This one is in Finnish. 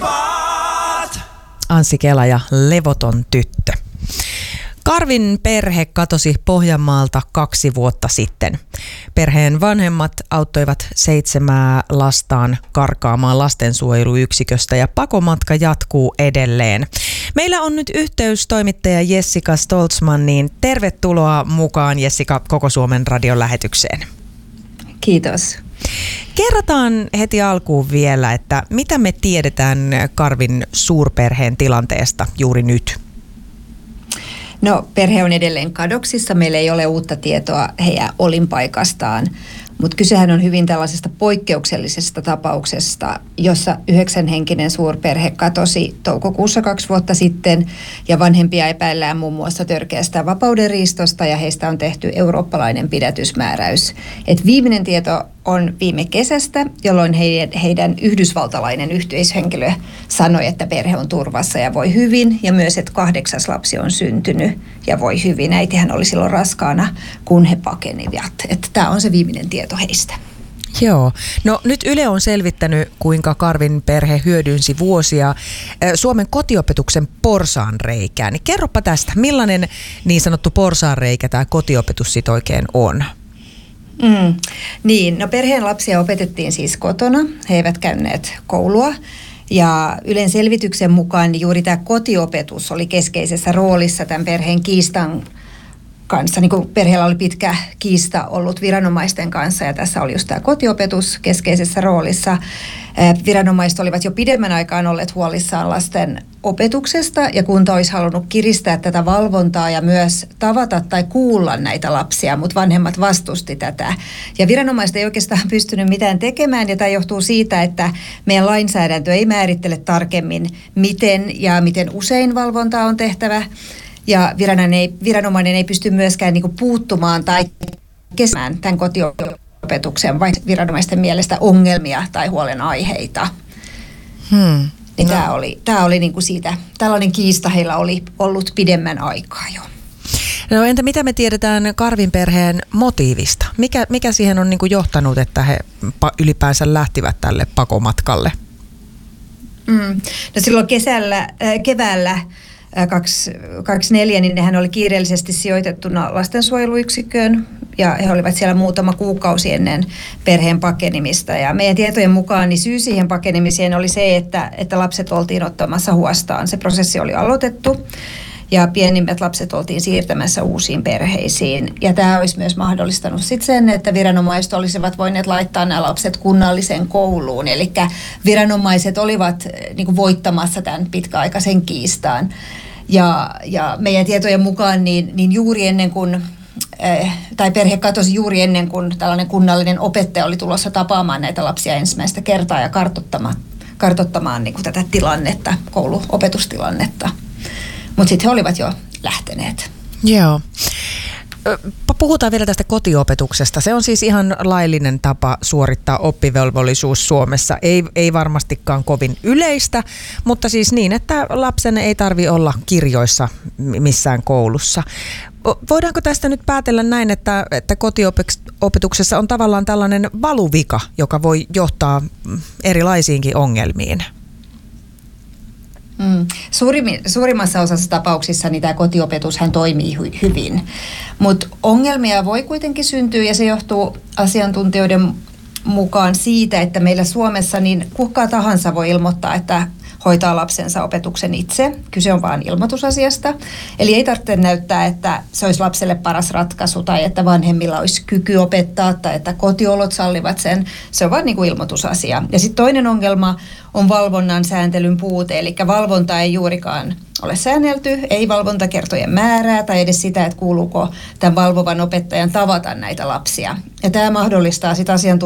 Anssi Kela ja Levoton tyttö. Karvin perhe katosi Pohjanmaalta 2 vuotta sitten. Perheen vanhemmat auttoivat 7 lastaan karkaamaan lastensuojeluyksiköstä ja pakomatka jatkuu edelleen. Meillä on nyt yhteys toimittaja Jessica Stoltzmanniin. Tervetuloa mukaan, Jessica, Koko Suomen radion lähetykseen. Kiitos. Kerrotaan heti alkuun vielä, että mitä me tiedetään Karvin suurperheen tilanteesta juuri nyt? No, perhe on edelleen kadoksissa. Meillä ei ole uutta tietoa heidän olinpaikastaan, mutta kysehän on hyvin tällaisesta poikkeuksellisesta tapauksesta, jossa 9-henkinen suurperhe katosi toukokuussa 2 vuotta sitten ja vanhempia epäillään muun muassa törkeästä vapaudenriistosta ja heistä on tehty eurooppalainen pidätysmääräys. Et viimeinen tieto on viime kesästä, jolloin heidän yhdysvaltalainen yhteishenkilö sanoi, että perhe on turvassa ja voi hyvin ja myös, että 8. lapsi on syntynyt ja voi hyvin. Äitihän oli silloin raskaana, kun he pakenivat. Tämä on se viimeinen tieto heistä. Joo. No nyt Yle on selvittänyt, kuinka Karvin perhe hyödynsi vuosia Suomen kotiopetuksen porsaanreikää. Niin kerropa tästä, millainen niin sanottu porsaanreikä tämä kotiopetus sit oikein on? Niin, no perheen lapsia opetettiin siis kotona. He eivät käyneet koulua. Ja Ylen selvityksen mukaan niin juuri tämä kotiopetus oli keskeisessä roolissa tämän perheen kiistan kanssa. Niin kuin perheellä oli pitkä kiista ollut viranomaisten kanssa ja tässä oli just tämä kotiopetus keskeisessä roolissa. Viranomaiset olivat jo pidemmän aikaan olleet huolissaan lasten opetuksesta ja kunta olisi halunnut kiristää tätä valvontaa ja myös tavata tai kuulla näitä lapsia, mutta vanhemmat vastusti tätä. Ja viranomaiset ei oikeastaan pystynyt mitään tekemään ja tämä johtuu siitä, että meidän lainsäädäntö ei määrittele tarkemmin, miten usein valvontaa on tehtävä. Ja viranomainen ei pysty myöskään niinku puuttumaan tai kestämään tämän kotiopetuksen vain viranomaisten mielestä ongelmia tai huolenaiheita. Niin tämä oli niinku siitä, tällainen kiista heillä oli ollut pidemmän aikaa jo. No entä mitä me tiedetään Karvin perheen motiivista? Mikä siihen on niinku johtanut, että he ylipäänsä lähtivät tälle pakomatkalle? No silloin keväällä 24, niin hän oli kiireellisesti sijoitettuna lastensuojeluyksikköön ja he olivat siellä muutama kuukausi ennen perheen pakenimista. Ja meidän tietojen mukaan niin syy siihen pakenemiseen oli se, että lapset oltiin ottamassa huostaan. Se prosessi oli aloitettu ja pienimmät lapset oltiin siirtämässä uusiin perheisiin. Ja tämä olisi myös mahdollistanut sitten sen, että viranomaiset olisivat voineet laittaa nämä lapset kunnalliseen kouluun. Eli viranomaiset olivat niin kuin voittamassa tämän pitkäaikaisen kiistaan. Ja meidän tietojen mukaan niin juuri ennen kuin, tai perhe katosi juuri ennen kuin tällainen kunnallinen opettaja oli tulossa tapaamaan näitä lapsia ensimmäistä kertaa ja kartoittamaan niin kuin tätä tilannetta, kouluopetustilannetta. Mutta sitten he olivat jo lähteneet. Joo. Puhutaan vielä tästä kotiopetuksesta. Se on siis ihan laillinen tapa suorittaa oppivelvollisuus Suomessa. Ei varmastikaan kovin yleistä, mutta siis niin, että lapsen ei tarvitse olla kirjoissa missään koulussa. Voidaanko tästä nyt päätellä näin, että kotiopetuksessa on tavallaan tällainen valuvika, joka voi johtaa erilaisiinkin ongelmiin? Suurimmassa osassa tapauksissa niin tämä kotiopetushan toimii hyvin, mutta ongelmia voi kuitenkin syntyä ja se johtuu asiantuntijoiden mukaan siitä, että meillä Suomessa niin kuka tahansa voi ilmoittaa, että hoitaa lapsensa opetuksen itse. Kyse on vain ilmoitusasiasta. Eli ei tarvitse näyttää, että se olisi lapselle paras ratkaisu tai että vanhemmilla olisi kyky opettaa tai että kotiolot sallivat sen. Se on vain niin kuin ilmoitusasia. Ja sitten toinen ongelma on valvonnan sääntelyn puute. Eli valvonta ei juurikaan ole säännelty, ei valvontakertojen määrää tai edes sitä, että kuuluuko tämän valvovan opettajan tavata näitä lapsia. Ja tämä mahdollistaa sitten asiantuntijoiden